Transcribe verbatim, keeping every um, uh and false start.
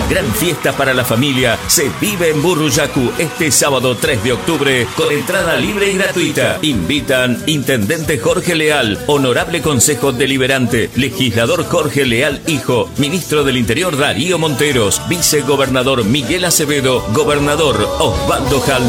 gran fiesta para la familia se vive en Burruyacu este sábado tres de octubre con entrada libre y gratuita. Invitan Intendente Jorge Leal, Honorable Consejo Deliberante, Legislador Jorge Leal Hijo, Ministro del Interior Darío Monteros, Vicegobernador Miguel Acevedo, Gobernador Osvaldo Hall.